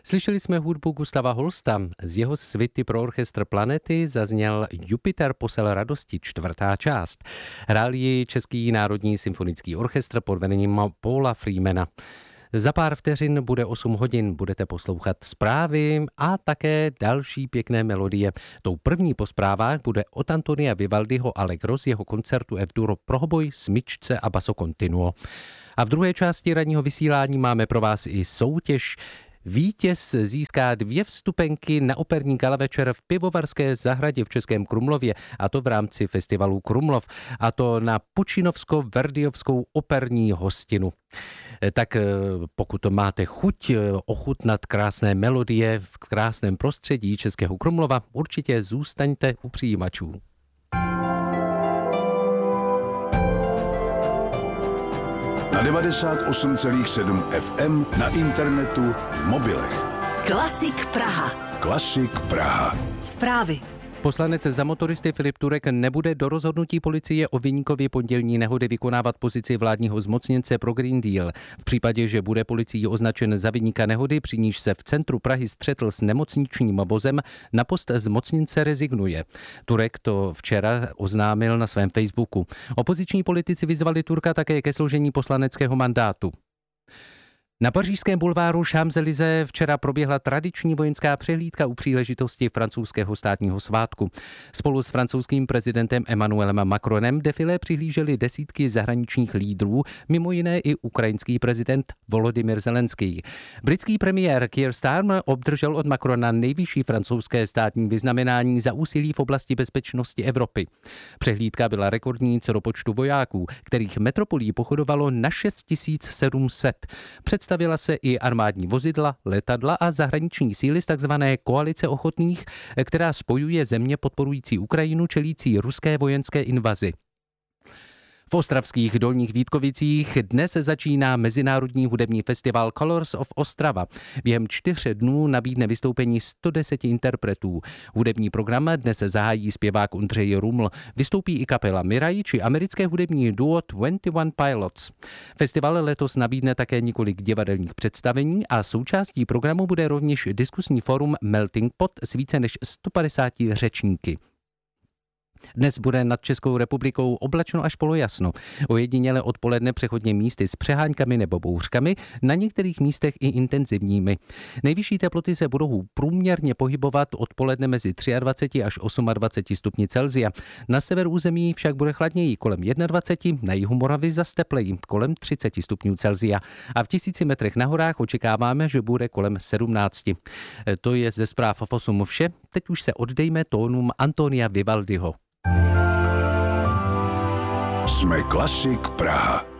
Slyšeli jsme hudbu Gustava Holsta. Z jeho svity pro orchestr Planety zazněl Jupiter posel radosti 4. část. Hrál ji Český národní symfonický orchestr pod vedením Paula Freemana. Za pár vteřin bude 8 hodin, budete poslouchat zprávy a také další pěkné melodie. Tou první po zprávách bude od Antonia Vivaldiho Allegro z jeho koncertu F-dur pro hoboj, smyčce a basso continuo. A v druhé části ranního vysílání máme pro vás i soutěž. Vítěz získá 2 vstupenky na operní gala večer v Pivovarské zahradě v Českém Krumlově, a to v rámci festivalu Krumlov, a to na Pučinovsko-Verdiovskou operní hostinu. Tak pokud máte chuť ochutnat krásné melodie v krásném prostředí Českého Krumlova, určitě zůstaňte u přijímačů. Na 98,7 FM, na internetu, v mobilech. Klasik Praha. Klasik Praha. Zprávy. Poslanec za motoristy Filip Turek nebude do rozhodnutí policie o viníkově pondělní nehody vykonávat pozici vládního zmocněnce pro Green Deal. V případě, že bude policií označen za viníka nehody, při níž se v centru Prahy střetl s nemocničním vozem, na post zmocněnce rezignuje. Turek to včera oznámil na svém Facebooku. Opoziční politici vyzvali Turka také ke složení poslaneckého mandátu. Na pařížském bulváru Champs-Élysées včera proběhla tradiční vojenská přehlídka u příležitosti francouzského státního svátku. Spolu s francouzským prezidentem Emmanuelem Macronem defilé přihlíželi desítky zahraničních lídrů, mimo jiné i ukrajinský prezident Volodymyr Zelenský. Britský premiér Keir Starmer obdržel od Macrona nejvyšší francouzské státní vyznamenání za úsilí v oblasti bezpečnosti Evropy. Přehlídka byla rekordní co do počtu vojáků, kterých metropolí pochodovalo na 6700. Představila se i armádní vozidla, letadla a zahraniční síly z takzvané koalice ochotných, která spojuje země podporující Ukrajinu čelící ruské vojenské invazi. V ostravských Dolních Vítkovicích dnes začíná mezinárodní hudební festival Colors of Ostrava. Během 4 dnů nabídne vystoupení 110 interpretů. Hudební program dnes zahájí zpěvák Ondřej Ruml. Vystoupí i kapela Miraj či americké hudební duo 21 Pilots. Festival letos nabídne také několik divadelních představení a součástí programu bude rovněž diskusní fórum Melting Pot s více než 150 řečníky. Dnes bude nad Českou republikou oblačno až polojasno. Ojediněle odpoledne přechodně místy s přeháňkami nebo bouřkami, na některých místech i intenzivními. Nejvyšší teploty se budou průměrně pohybovat odpoledne mezi 23 až 28 stupni Celsia. Na severu území však bude chladněji kolem 21, na jihu Moravy zas tepleji kolem 30 stupňů Celsia. A v 1000 metrech na horách očekáváme, že bude kolem 17. To je ze zpráv v 8 vše. Teď už se oddejme tónům Antonia Vivaldiho. Jsme Klasik Praha.